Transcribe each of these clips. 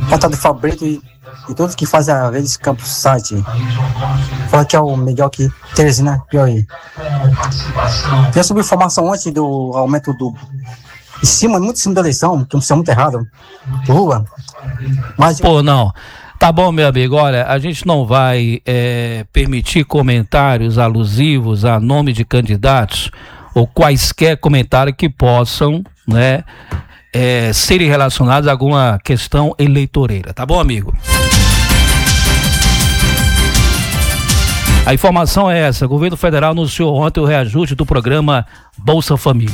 Conta do Fabrício e todos que fazem a Verdes Campos site. Fala que é o Miguel aqui, Teresina, Piauí. Já subiu informação antes do aumento do... muito em cima da eleição, que é muito errado. Lula. Mas... Pô, não. Tá bom, meu amigo, olha, a gente não vai permitir comentários alusivos a nome de candidatos ou quaisquer comentários que possam, né, serem relacionados a alguma questão eleitoreira, tá bom, amigo? A informação é essa: o governo federal anunciou ontem o reajuste do programa Bolsa Família.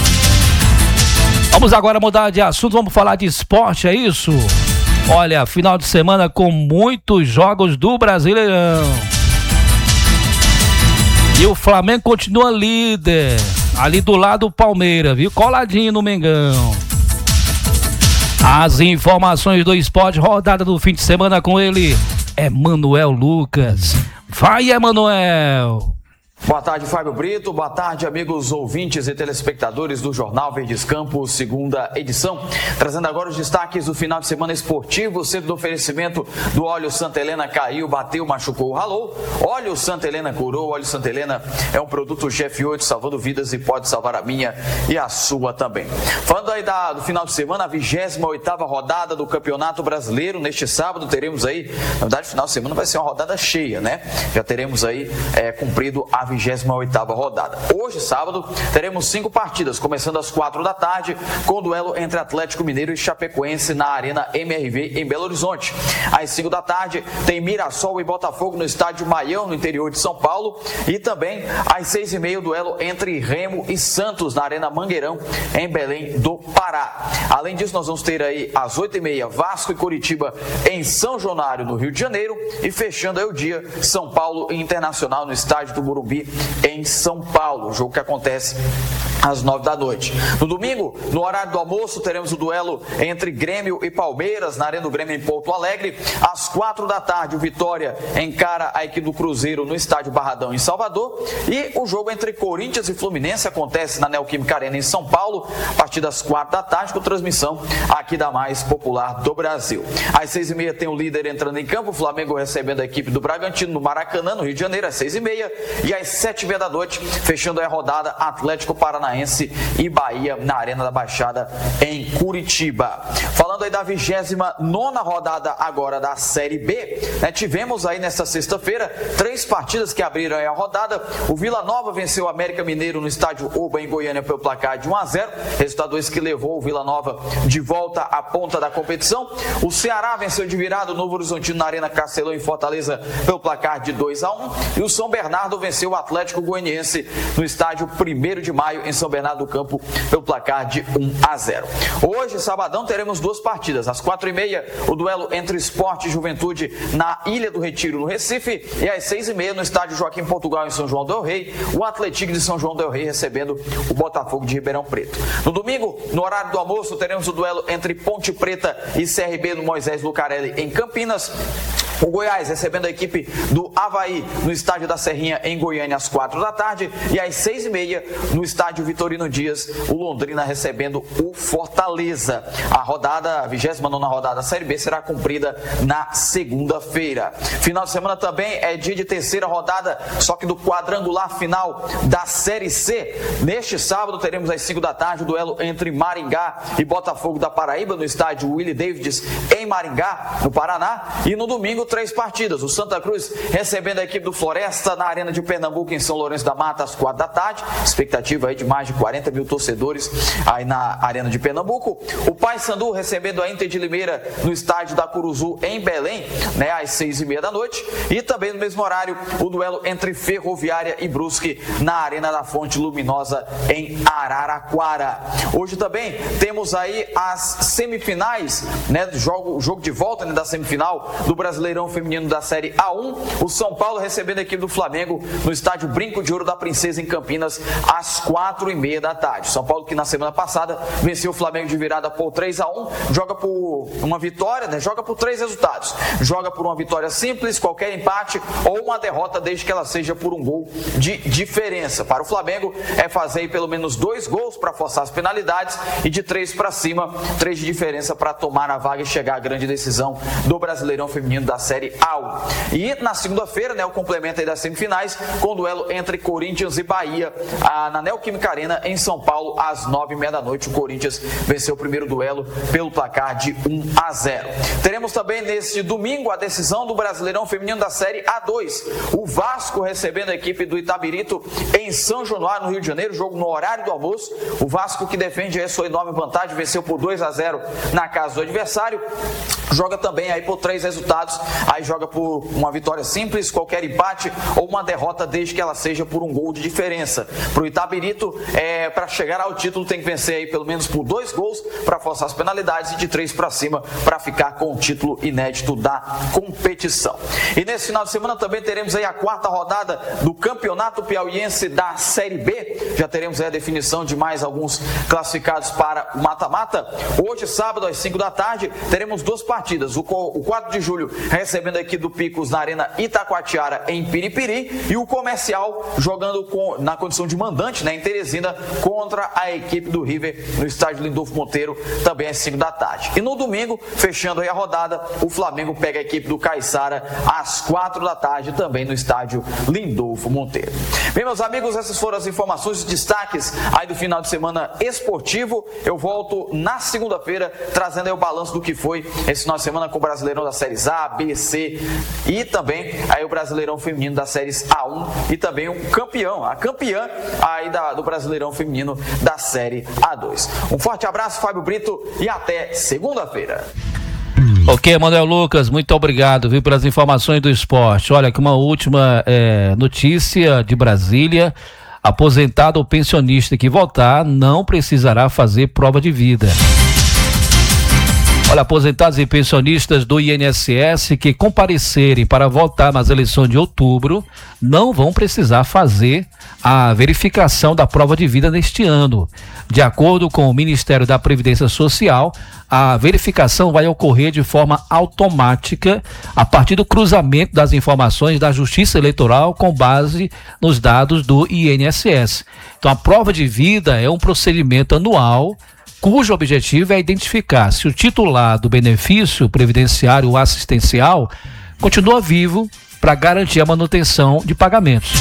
Vamos agora mudar de assunto, vamos falar de esporte, é isso? Olha, final de semana com muitos jogos do Brasileirão. E o Flamengo continua líder, ali do lado do Palmeiras, viu? Coladinho no Mengão. As informações do esporte, rodada do fim de semana com ele, Emanuel Lucas. Vai, Emanuel! Boa tarde, Fábio Brito. Boa tarde, amigos ouvintes e telespectadores do Jornal Verdes Campos, segunda edição. Trazendo agora os destaques do final de semana esportivo, sempre do oferecimento do óleo Santa Helena. Caiu, bateu, machucou, ralou. Óleo Santa Helena curou. Óleo Santa Helena é um produto GF8, salvando vidas e pode salvar a minha e a sua também. Falando aí do final de semana, a 28ª rodada do Campeonato Brasileiro. Neste sábado teremos aí, na verdade, final de semana vai ser uma rodada cheia, né? Já teremos aí cumprido a 28ª rodada. Hoje, sábado, teremos 5 partidas, começando às 4 da tarde, com o duelo entre Atlético Mineiro e Chapecoense na Arena MRV em Belo Horizonte. Às 5 da tarde, tem Mirassol e Botafogo no estádio Maião, no interior de São Paulo. E também, às 6h30, o duelo entre Remo e Santos na Arena Mangueirão, em Belém do Pará. Além disso, nós vamos ter aí, às 8h30, Vasco e Coritiba em São Januário, no Rio de Janeiro. E fechando aí o dia, São Paulo e Internacional no estádio do Morumbi, em São Paulo, o jogo que acontece às 9 da noite. No domingo, no horário do almoço, teremos o duelo entre Grêmio e Palmeiras, na Arena do Grêmio em Porto Alegre. Às 4 da tarde, o Vitória encara a equipe do Cruzeiro no estádio Barradão, em Salvador. E o jogo entre Corinthians e Fluminense acontece na Neoquímica Arena, em São Paulo, a partir das 4 da tarde, com transmissão aqui da mais popular do Brasil. Às 6h30 tem o líder entrando em campo, o Flamengo recebendo a equipe do Bragantino no Maracanã, no Rio de Janeiro, às 6h30. E às 7h30 da noite, fechando a rodada, Atlético Paranaense e Bahia na Arena da Baixada, em Curitiba. Falando aí da 29ª rodada agora da Série B, né, tivemos aí nesta sexta-feira 3 partidas que abriram aí a rodada. O Vila Nova venceu o América Mineiro no estádio Oba, em Goiânia, pelo placar de 1-0, resultado esse que levou o Vila Nova de volta à ponta da competição. O Ceará venceu de virada o Novo Horizontino na Arena Castelão, em Fortaleza, pelo placar de 2-1, e o São Bernardo venceu o Atlético Goianiense no estádio 1º de Maio, em São Bernardo do Campo, pelo placar de 1-0. Hoje, sabadão, teremos 2 partidas. Às 4h30, o duelo entre Sport e Juventude na Ilha do Retiro, no Recife. E às 6h30, no estádio Joaquim Portugal, em São João del Rei, o Atlético de São João del Rei recebendo o Botafogo de Ribeirão Preto. No domingo, no horário do almoço, teremos o duelo entre Ponte Preta e CRB no Moisés Lucarelli, em Campinas. O Goiás recebendo a equipe do Avaí no estádio da Serrinha, em Goiânia, às 4 da tarde. E às 6h30, no estádio Vitorino Dias, o Londrina recebendo o Fortaleza. A 29ª rodada da Série B será cumprida na segunda-feira. Final de semana também é dia de 3ª rodada, só que do quadrangular final da Série C. Neste sábado teremos às 5 da tarde o duelo entre Maringá e Botafogo da Paraíba no estádio Willie Davids, em Maringá, no Paraná. E no domingo, 3 partidas. O Santa Cruz recebendo a equipe do Floresta na Arena de Pernambuco, em São Lourenço da Mata, às 4 da tarde. Expectativa aí de mais de 40 mil torcedores aí na Arena de Pernambuco. O Paysandu recebendo a Inter de Limeira no estádio da Curuzu, em Belém, né, às 6h30 da noite. E também no mesmo horário, o duelo entre Ferroviária e Brusque na Arena da Fonte Luminosa, em Araraquara. Hoje também temos aí as semifinais, né, o jogo de volta, né, da semifinal do Brasileirão Brasileirão Feminino da Série A1. O São Paulo recebendo a equipe do Flamengo no estádio Brinco de Ouro da Princesa, em Campinas, às 4h30 da tarde. São Paulo, que na semana passada venceu o Flamengo de virada por 3-1, joga por uma vitória, né? Joga por 3 resultados. Joga por uma vitória simples, qualquer empate, ou uma derrota, desde que ela seja por um gol de diferença. Para o Flamengo é fazer pelo menos 2 gols para forçar as penalidades, e de 3 para cima, 3 de diferença para tomar a vaga e chegar à grande decisão do Brasileirão Feminino da Série A1. E na segunda-feira, né, o complemento aí das semifinais, com o duelo entre Corinthians e Bahia, na Neoquímica Arena, em São Paulo, às 9h30 da noite. O Corinthians venceu o primeiro duelo pelo placar de 1-0. Teremos também neste domingo a decisão do Brasileirão Feminino da Série A2. O Vasco recebendo a equipe do Itabirito em São Januário, no Rio de Janeiro, jogo no horário do almoço. O Vasco, que defende a sua enorme vantagem, venceu por 2-0 na casa do adversário. Joga também aí por 3 resultados, aí joga por uma vitória simples, qualquer empate, ou uma derrota, desde que ela seja por um gol de diferença. Para o Itabirito, para chegar ao título, tem que vencer aí pelo menos por 2 gols para forçar as penalidades, e de 3 para cima para ficar com o título inédito da competição. E nesse final de semana também teremos aí a 4ª rodada do Campeonato Piauiense da Série B. Já teremos aí a definição de mais alguns classificados para o mata-mata. Hoje, sábado, às 5 da tarde, teremos 2 partidas. O 4 de julho recebendo aqui do Picos na Arena Itacoatiara, em Piripiri, e o Comercial jogando na condição de mandante, né, em Teresina, contra a equipe do River no estádio Lindolfo Monteiro, também às 5 da tarde. E no domingo, fechando aí a rodada, o Flamengo pega a equipe do Caiçara às 4 da tarde, também no estádio Lindolfo Monteiro. Bem, meus amigos, essas foram as informações e destaques aí do final de semana esportivo. Eu volto na segunda-feira trazendo aí o balanço do que foi esse final de semana com o Brasileirão das séries A, B, C, e também aí o Brasileirão Feminino das séries A1, e também a campeã aí do Brasileirão Feminino da série A2. Um forte abraço, Fábio Brito, e até segunda-feira. Ok, Manuel Lucas, muito obrigado, viu, pelas informações do esporte. Olha, aqui uma última notícia de Brasília. Aposentado ou pensionista que votar não precisará fazer prova de vida. Olha, aposentados e pensionistas do INSS que comparecerem para votar nas eleições de outubro não vão precisar fazer a verificação da prova de vida neste ano. De acordo com o Ministério da Previdência Social, a verificação vai ocorrer de forma automática a partir do cruzamento das informações da Justiça Eleitoral com base nos dados do INSS. Então, a prova de vida é um procedimento anual cujo objetivo é identificar se o titular do benefício previdenciário ou assistencial continua vivo para garantir a manutenção de pagamentos.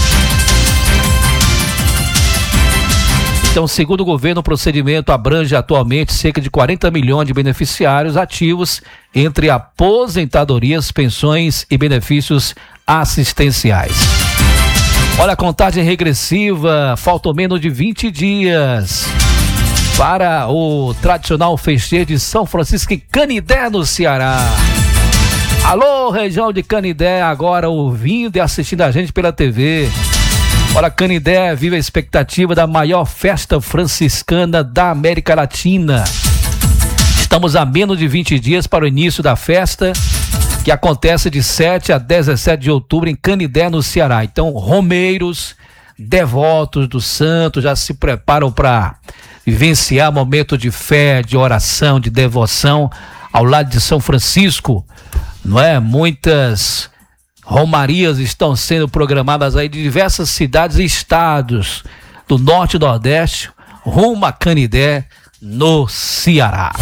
Então, segundo o governo, o procedimento abrange atualmente cerca de 40 milhões de beneficiários ativos entre aposentadorias, pensões e benefícios assistenciais. Olha, a contagem regressiva, faltam menos de 20 dias para o tradicional festejo de São Francisco em Canindé, no Ceará. Alô, região de Canindé, agora ouvindo e assistindo a gente pela TV. Olha, Canindé vive a expectativa da maior festa franciscana da América Latina. Estamos a menos de 20 dias para o início da festa, que acontece de 7 a 17 de outubro em Canindé, no Ceará. Então, romeiros, devotos do santo já se preparam para vivenciar momento de fé, de oração, de devoção ao lado de São Francisco, não é? Muitas romarias estão sendo programadas aí de diversas cidades e estados do norte e nordeste, rumo a Canindé, no Ceará.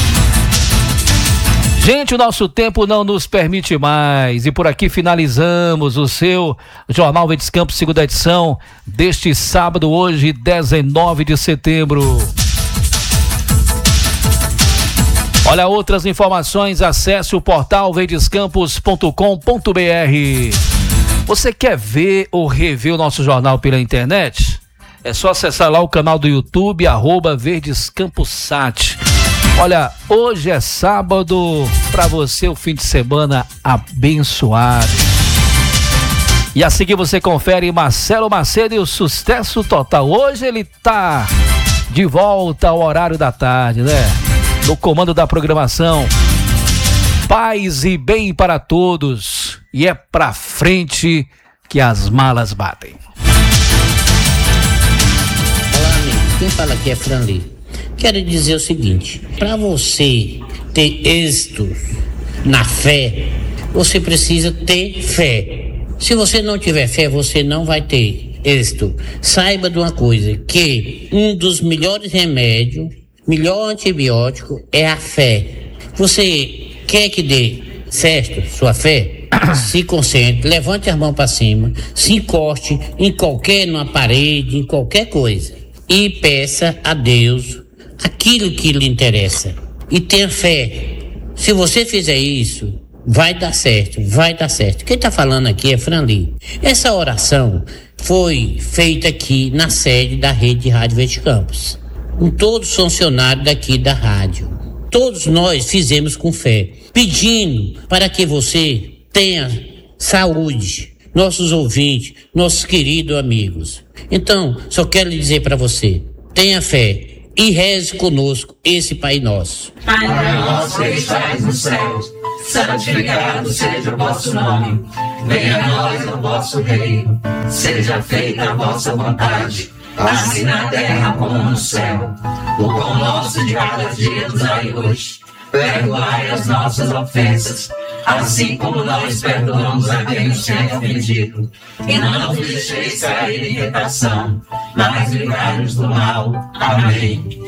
Gente, o nosso tempo não nos permite mais, e por aqui finalizamos o seu Jornal Verdes Campos, segunda edição, deste sábado, hoje, 19 de setembro. Olha, outras informações, acesse o portal verdescampos.com.br. Você quer ver ou rever o nosso jornal pela internet? É só acessar lá o canal do YouTube, @verdescampossat. Olha, hoje é sábado, para você o fim de semana abençoado. E a seguir você confere Marcelo Macedo e o Sucesso Total. Hoje ele tá de volta ao horário da tarde, né? No comando da programação. Paz e bem para todos. E é pra frente que as malas batem. Olá, amigo. Quem fala aqui é Franli. Quero dizer o seguinte: para você ter êxito na fé, você precisa ter fé. Se você não tiver fé, você não vai ter êxito. Saiba de uma coisa, que um dos melhores remédios, melhor antibiótico é a fé. Você quer que dê certo sua fé? Se concentre, levante as mãos para cima, se encoste numa parede, em qualquer coisa, e peça a Deus aquilo que lhe interessa. E tenha fé. Se você fizer isso, vai dar certo, vai dar certo. Quem está falando aqui é Franli. Essa oração foi feita aqui na sede da Rede de Rádio Verde Campos, com todos os funcionários daqui da rádio. Todos nós fizemos com fé, pedindo para que você tenha saúde, nossos ouvintes, nossos queridos amigos. Então, só quero lhe dizer para você, tenha fé e reze conosco esse Pai Nosso. Pai nosso que estais nos céus, santificado seja o vosso nome. Venha a nós o vosso reino, seja feita a vossa vontade, assim na terra como no céu. O pão nosso de cada dia nos dai hoje. Perdoai as nossas ofensas, assim como nós perdoamos a quem nos tem ofendido. E não nos deixeis cair em tentação, mas livrai-nos do mal. Amém.